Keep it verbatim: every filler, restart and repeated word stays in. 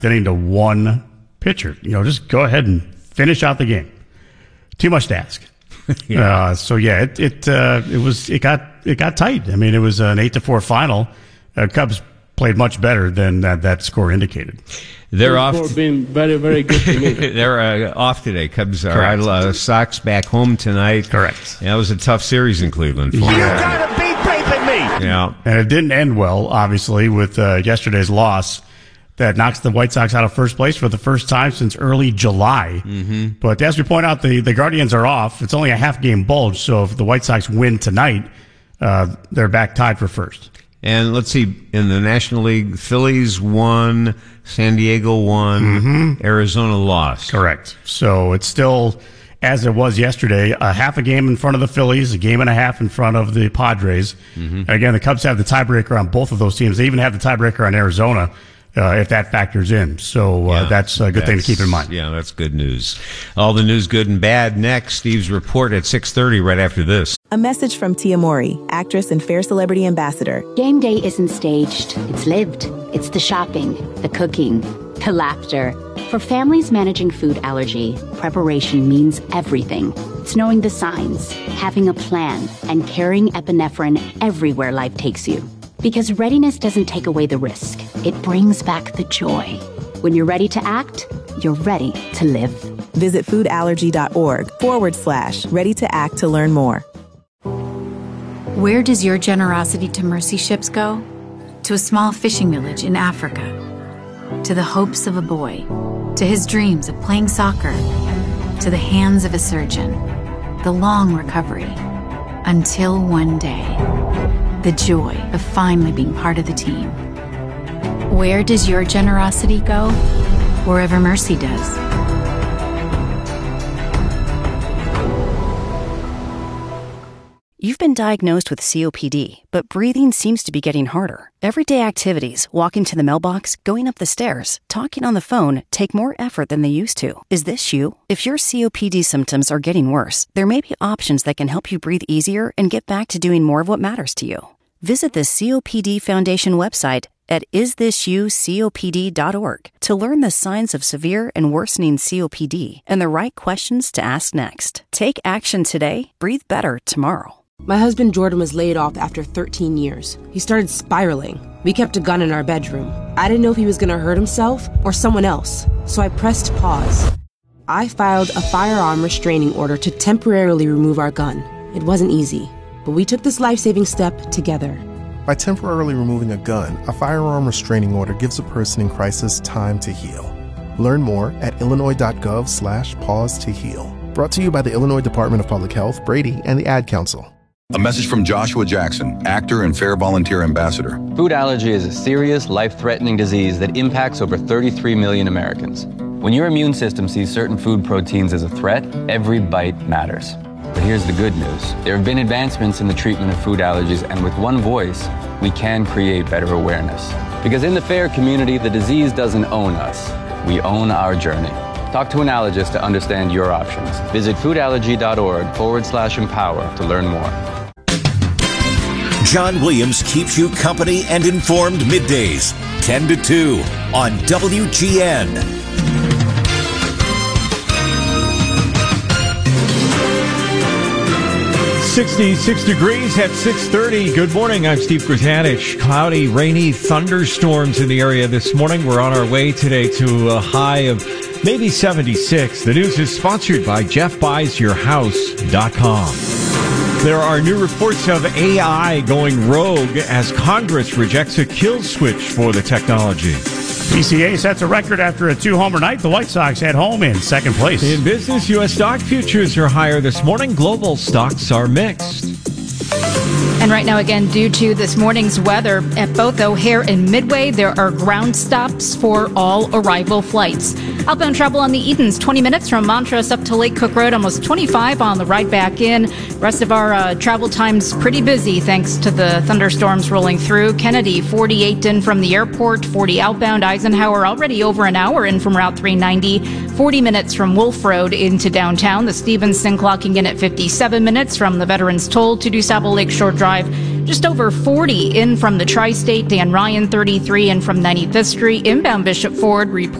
inning to one pitcher. You know, just go ahead and finish out the game. Too much to ask. yeah. Uh, so yeah, it it uh, it was it got it got tight. I mean, it was an eight to four final. Uh, Cubs played much better than that, that score indicated. They're off. For being very, very good to me. They're uh, off today. Cubs are Correct. idle. Uh, Sox back home tonight. Correct. Yeah, it was a tough series in Cleveland. For Yeah. them. You gotta be raping me! Yeah. And it didn't end well, obviously, with uh, yesterday's loss that knocks the White Sox out of first place for the first time since early July. Mm-hmm. But as we point out, the, the Guardians are off. It's only a half-game bulge, so if the White Sox win tonight, uh, they're back tied for first. And let's see, in the National League, Phillies won, San Diego won, Mm-hmm. Arizona lost. Correct. So it's still, as it was yesterday, a half a game in front of the Phillies, a game and a half in front of the Padres. Mm-hmm. Again, the Cubs have the tiebreaker on both of those teams. They even have the tiebreaker on Arizona, uh, if that factors in. So uh, Yeah, that's a good thing to keep in mind. Yeah, that's good news. All the news, good and bad, next. Steve's report at six thirty right after this. A message from Tia Mori, actress and Fair Celebrity Ambassador. Game day isn't staged, it's lived. It's the shopping, the cooking, the laughter. For families managing food allergy, preparation means everything. It's knowing the signs, having a plan, and carrying epinephrine everywhere life takes you. Because readiness doesn't take away the risk, it brings back the joy. When you're ready to act, you're ready to live. Visit foodallergy.org forward slash ready to act to learn more. Where does your generosity to mercy ships go? To a small fishing village in Africa. To the hopes of a boy. To his dreams of playing soccer. To the hands of a surgeon. The long recovery. Until one day. The joy of finally being part of the team. Where does your generosity go? Wherever mercy does. You've been diagnosed with C O P D, but breathing seems to be getting harder. Everyday activities, walking to the mailbox, going up the stairs, talking on the phone, take more effort than they used to. Is this you? If your C O P D symptoms are getting worse, there may be options that can help you breathe easier and get back to doing more of what matters to you. Visit the C O P D Foundation website at is this you C O P D dot org to learn the signs of severe and worsening C O P D and the right questions to ask next. Take action today, breathe better tomorrow. My husband Jordan was laid off after thirteen years. He started spiraling. We kept a gun in our bedroom. I didn't know if he was going to hurt himself or someone else, so I pressed pause. I filed a firearm restraining order to temporarily remove our gun. It wasn't easy, but we took this life-saving step together. By temporarily removing a gun, a firearm restraining order gives a person in crisis time to heal. Learn more at illinois.gov slash pause to heal. Brought to you by the Illinois Department of Public Health, Brady, and the Ad Council. A message from Joshua Jackson, actor and Fair Volunteer Ambassador. Food allergy is a serious, life-threatening disease that impacts over thirty-three million Americans. When your immune system sees certain food proteins as a threat, every bite matters. But here's the good news. There have been advancements in the treatment of food allergies, and with one voice, we can create better awareness. Because in the FAIR community, the disease doesn't own us. We own our journey. Talk to an allergist to understand your options. Visit foodallergy.org forward slash empower to learn more. John Williams keeps you company and informed middays, ten to two on W G N. sixty-six degrees at six thirty. Good morning. I'm Steve Kratanich. Cloudy, rainy thunderstorms in the area this morning. We're on our way today to a high of maybe seventy-six. The news is sponsored by Jeff Buys Your House dot com. There are new reports of A I going rogue as Congress rejects a kill switch for the technology. P C A sets a record after a two-homer night. The White Sox head home in second place. In business, U S stock futures are higher this morning. Global stocks are mixed. And right now, again, due to this morning's weather at both O'Hare and Midway, there are ground stops for all arrival flights. Outbound travel on the Edens, twenty minutes from Montrose up to Lake Cook Road, almost twenty-five on the ride back in. Rest of our uh, travel time's pretty busy thanks to the thunderstorms rolling through. Kennedy, forty-eight in from the airport, forty outbound. Eisenhower already over an hour in from Route three ninety, forty minutes from Wolf Road into downtown. The Stevenson clocking in at fifty-seven minutes from the Veterans Toll to DuSable Lakeshore Drive. Just over forty in from the tri-state. Dan Ryan, thirty-three, in from ninety-fifth Street. Inbound Bishop Ford report.